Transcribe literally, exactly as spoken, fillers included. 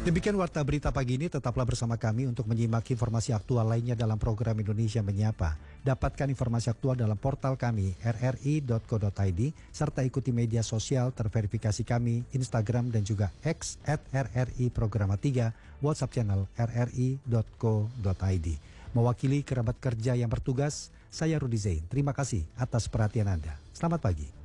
Demikian Warta Berita Pagi ini, tetaplah bersama kami untuk menyimak informasi aktual lainnya dalam program Indonesia Menyapa. Dapatkan informasi aktual dalam portal kami r r i dot co dot i d serta ikuti media sosial terverifikasi kami, Instagram dan juga X at r r i programa tiga, WhatsApp channel r r i dot co dot i d. Mewakili kerabat kerja yang bertugas, saya Rudi Zain. Terima kasih atas perhatian Anda. Selamat pagi.